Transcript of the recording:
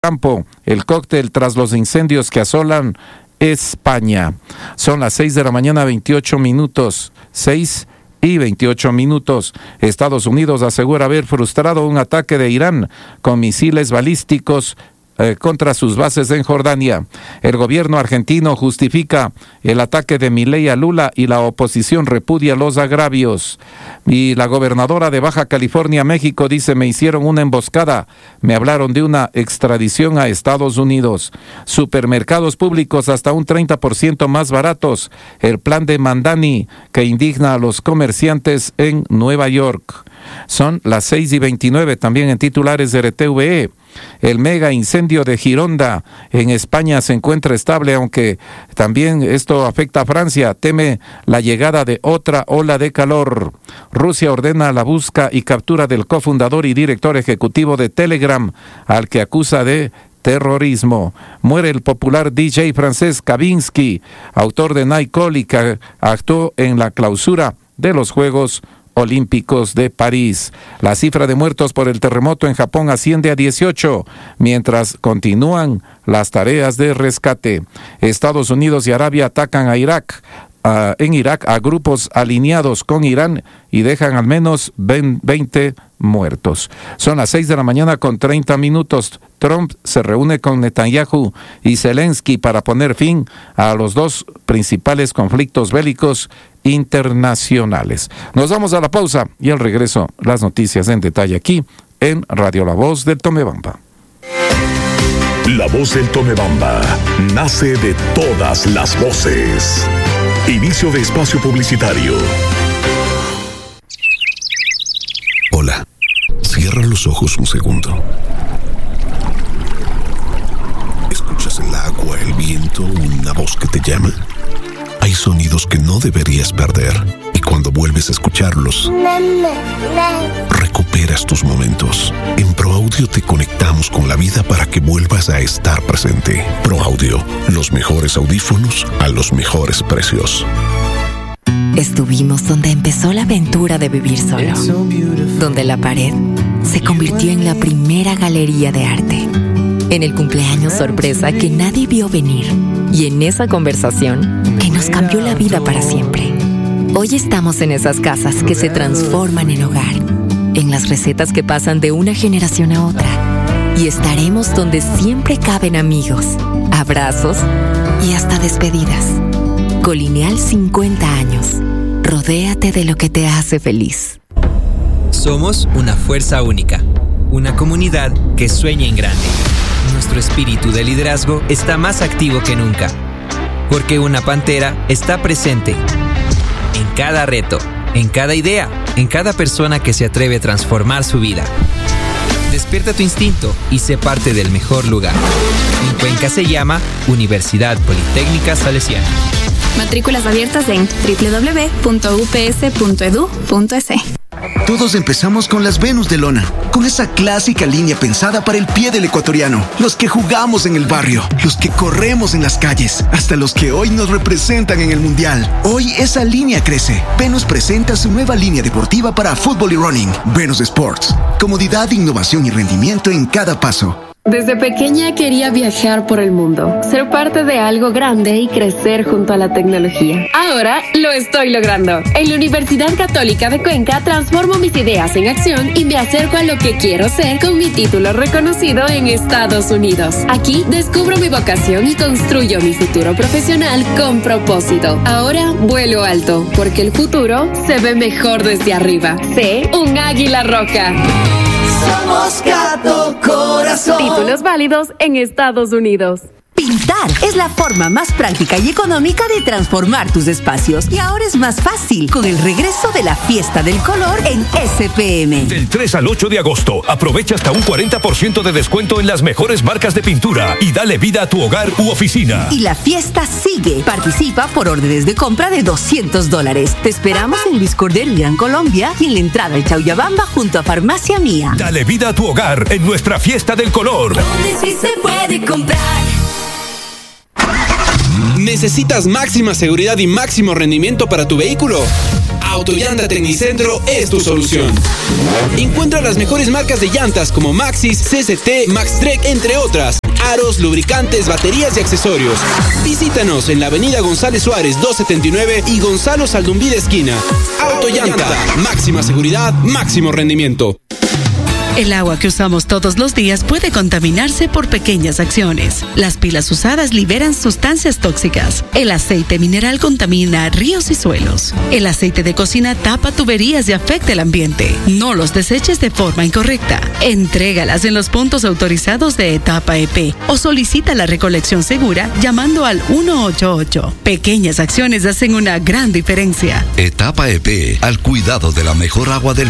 campo, el cóctel tras los incendios que asolan España. Son las 6 de la mañana, 28 minutos. 6:28. Estados Unidos asegura haber frustrado un ataque de Irán con misiles balísticos contra sus bases en Jordania. El gobierno argentino justifica el ataque de Milei a Lula y la oposición repudia los agravios. Y la gobernadora de Baja California, México, dice: me hicieron una emboscada, me hablaron de una extradición a Estados Unidos. Supermercados públicos hasta un 30% más baratos. El plan de Mandani que indigna a los comerciantes en Nueva York. Son las 6:29, también en titulares de RTVE. El mega incendio de Gironda en España se encuentra estable, aunque también esto afecta a Francia. Teme la llegada de otra ola de calor. Rusia ordena la busca y captura del cofundador y director ejecutivo de Telegram, al que acusa de terrorismo. Muere el popular DJ francés Kavinsky, autor de Nightcall, y que actuó en la clausura de los Juegos Olímpicos de París. La cifra de muertos por el terremoto en Japón asciende a 18, mientras continúan las tareas de rescate. Estados Unidos y Arabia atacan a Irak a grupos alineados con Irán y dejan al menos 20 muertos. Son las 6 de la mañana con 30 minutos. Trump se reúne con Netanyahu y Zelensky para poner fin a los dos principales conflictos bélicos internacionales. Nos vamos a la pausa y al regreso las noticias en detalle aquí en Radio La Voz del Tomebamba. La Voz del Tomebamba nace de todas las voces. Inicio de espacio publicitario. Hola, cierra los ojos un segundo. ¿Escuchas el agua, el viento, una voz que te llama? Hay sonidos que no deberías perder, y cuando vuelves a escucharlos, recuperas tus momentos. En ProAudio te conectamos con la vida para que vuelvas a estar presente. ProAudio, los mejores audífonos a los mejores precios. Estuvimos donde empezó la aventura de vivir solo, donde la pared se convirtió en la primera galería de arte, en el cumpleaños sorpresa que nadie vio venir, y en esa conversación que nos cambió la vida para siempre. Hoy estamos en esas casas que se transforman en hogar, en las recetas que pasan de una generación a otra, y estaremos donde siempre caben amigos, abrazos y hasta despedidas. Colineal 50 años. Rodéate de lo que te hace feliz. Somos una fuerza única, una comunidad que sueña en grande. Nuestro espíritu de liderazgo está más activo que nunca, porque una pantera está presente en cada reto, en cada idea, en cada persona que se atreve a transformar su vida. Despierta tu instinto y sé parte del mejor lugar. En Cuenca se llama Universidad Politécnica Salesiana. Matrículas abiertas en www.ups.edu.es. Todos empezamos con las Venus de lona, con esa clásica línea pensada para el pie del ecuatoriano, los que jugamos en el barrio, los que corremos en las calles, hasta los que hoy nos representan en el mundial. Hoy esa línea crece. Venus presenta su nueva línea deportiva para fútbol y running, Venus Sports. Comodidad, innovación y rendimiento en cada paso. Desde pequeña quería viajar por el mundo, ser parte de algo grande y crecer junto a la tecnología. Ahora lo estoy logrando. En la Universidad Católica de Cuenca transformo mis ideas en acción y me acerco a lo que quiero ser con mi título reconocido en Estados Unidos. Aquí descubro mi vocación y construyo mi futuro profesional con propósito. Ahora vuelo alto, porque el futuro se ve mejor desde arriba. Sé un águila roja. Somos Gato Corazón. Títulos válidos en Estados Unidos. Pintar es la forma más práctica y económica de transformar tus espacios. Y ahora es más fácil con el regreso de la Fiesta del Color en SPM. Del 3 al 8 de agosto, aprovecha hasta un 40% de descuento en las mejores marcas de pintura y dale vida a tu hogar u oficina. Y la fiesta sigue. Participa por órdenes de compra de $200. Te esperamos en Luis Cordero y Gran Colombia y en la entrada al Chauyabamba junto a Farmacia Mía. Dale vida a tu hogar en nuestra Fiesta del Color. Donde sí se puede comprar. ¿Necesitas máxima seguridad y máximo rendimiento para tu vehículo? Autollanta Tecnicentro es tu solución. Encuentra las mejores marcas de llantas como Maxxis, CCT, Maxtrek, entre otras. Aros, lubricantes, baterías y accesorios. Visítanos en la avenida González Suárez 279 y Gonzalo Saldumbide esquina. Autollanta, máxima seguridad, máximo rendimiento. El agua que usamos todos los días puede contaminarse por pequeñas acciones. Las pilas usadas liberan sustancias tóxicas. El aceite mineral contamina ríos y suelos. El aceite de cocina tapa tuberías y afecta el ambiente. No los deseches de forma incorrecta. Entrégalas en los puntos autorizados de Etapa EP o solicita la recolección segura llamando al 188. Pequeñas acciones hacen una gran diferencia. Etapa EP, al cuidado de la mejor agua del